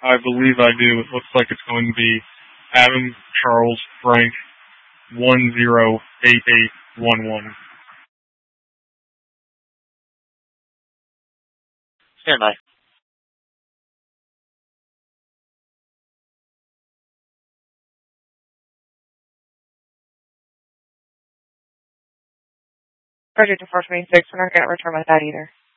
I believe I do. It looks like it's going to be Adam Charles Frank 108811. Stand by. Project 426, we're not going to return with that either.